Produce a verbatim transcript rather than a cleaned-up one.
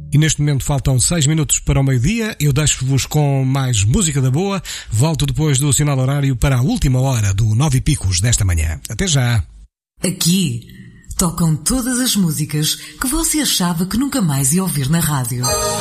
E neste momento faltam seis minutos para o meio-dia. Eu deixo-vos com mais música da boa. Volto depois do sinal horário para a última hora do Nove Picos desta manhã. Até já. Aqui tocam todas as músicas que você achava que nunca mais ia ouvir na rádio.